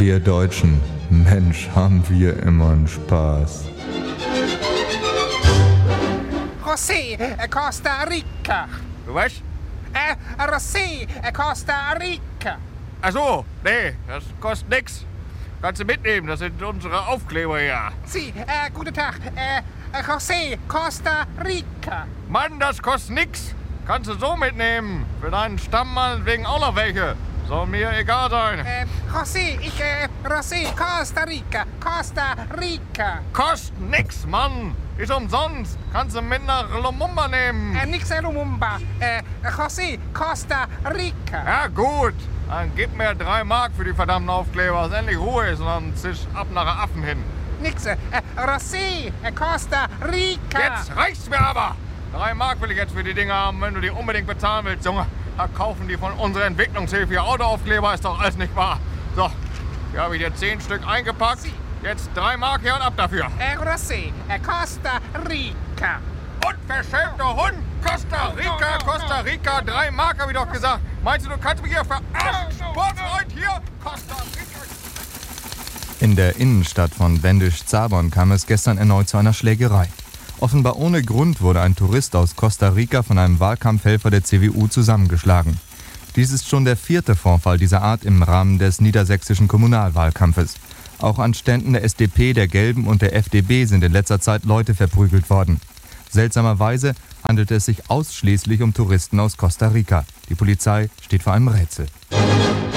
Wir Deutschen, Mensch, haben wir immer einen Spaß. José, Costa Rica. Was? José, Costa Rica. Ach so, nee, das kostet nix. Kannst du mitnehmen, das sind unsere Aufkleber hier. Sie, guten Tag. José, Costa Rica. Mann, das kostet nix. Kannst du so mitnehmen. Für deinen Stamm meinetwegen auch noch welche. Soll mir egal sein. José, José, Costa Rica, Costa Rica. Kostet nix, Mann. Ist umsonst. Kannst du mit nach Lumumba nehmen. Nix Lumumba. José, Costa Rica. Ja, gut. Dann gib mir 3 Mark für die verdammten Aufkleber, dass endlich Ruhe ist und dann zisch ab nach den Affen hin. Nix. José, Costa Rica. Jetzt reicht's mir aber. 3 Mark will ich jetzt für die Dinger haben, wenn du die unbedingt bezahlen willst, Junge. Da kaufen die von unserer Entwicklungshilfe ihr Autoaufkleber, ist doch alles nicht wahr. So, hier habe ich dir 10 Stück eingepackt. Jetzt 3 Mark hier und ab dafür. José, Costa Rica. Unverschämter Hund! Costa Rica, 3 Mark habe ich doch gesagt. Meinst du kannst mich hier verarschen? Sportfreund hier, Costa Rica. In der Innenstadt von Bendisch-Zabon kam es gestern erneut zu einer Schlägerei. Offenbar ohne Grund wurde ein Tourist aus Costa Rica von einem Wahlkampfhelfer der CDU zusammengeschlagen. Dies ist schon der 4. Vorfall dieser Art im Rahmen des niedersächsischen Kommunalwahlkampfes. Auch an Ständen der SDP, der Gelben und der FDP sind in letzter Zeit Leute verprügelt worden. Seltsamerweise handelt es sich ausschließlich um Touristen aus Costa Rica. Die Polizei steht vor einem Rätsel.